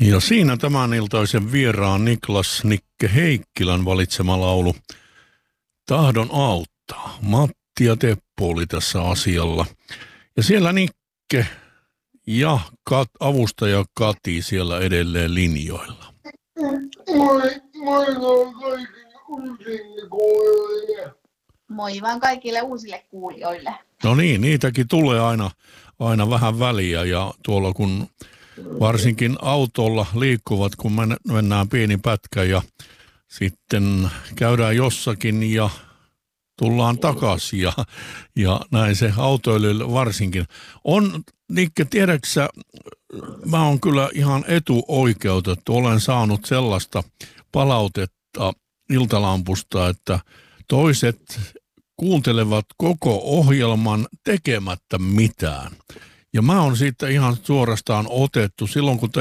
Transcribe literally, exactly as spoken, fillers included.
Ja siinä tämän iltaisen vieraan Niklas Nikke Heikkilän valitsema laulu Tahdon auttaa. Matti ja Teppo oli tässä asialla. Ja siellä Nikke ja Kat, avustaja Kati siellä edelleen linjoilla. Moi, moi kaikille uusille kuulijoille. Moi vaan kaikille uusille kuulijoille. No niin, niitäkin tulee aina, aina vähän väliä ja tuolla kun varsinkin autolla liikkuvat, kun mennään pieni pätkä ja sitten käydään jossakin ja tullaan takaisin ja, ja näin se autoilijoille varsinkin. On, Nikke, tiedäksä, mä oon kyllä ihan etuoikeutettu. Olen saanut sellaista palautetta Iltalampusta, että toiset kuuntelevat koko ohjelman tekemättä mitään. Ja mä oon siitä ihan suorastaan otettu silloin, kun